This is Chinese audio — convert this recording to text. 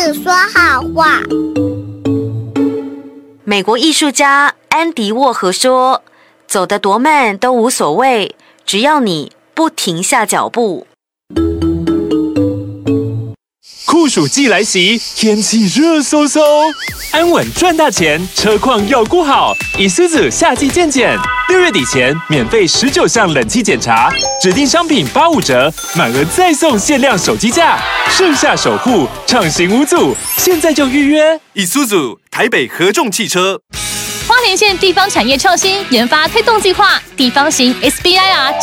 子说好话。 美国艺术家安迪沃荷说：“走得多慢都无所谓，只要你不停下脚步。” 酷暑季来袭，天气热飕飕，安稳赚大钱，车况要顾好。Isuzu 夏季健检，6月底前免费19项冷气检查，指定商品85折，满额再送限量手机架，盛夏守护，畅行无阻，现在就预约。 Isuzu 台北合众汽车。 花莲县地方产业创新研发推动计划地方型 SBIR